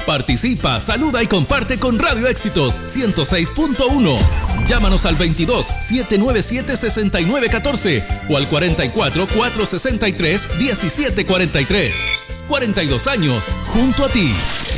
Participa, saluda y comparte con Radio Éxitos 106.1. Llámanos al 22-797-6914 o al 44-463-1743. 42 años junto a ti.